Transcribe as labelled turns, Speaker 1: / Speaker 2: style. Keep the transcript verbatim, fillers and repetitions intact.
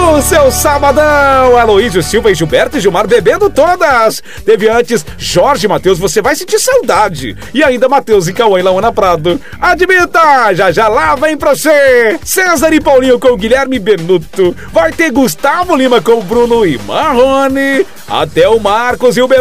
Speaker 1: no seu sabadão. Aloysio, Silva e Gilberto e Gilmar bebendo todas. Teve antes Jorge e Matheus, você vai sentir saudade. E ainda Matheus e Cauã e Laona Prado. Admita, já já lá vem pra você. César e Paulinho com Guilherme Benuto. Vai ter Gustavo Lima com Bruno e Marrone. Até o Marcos e o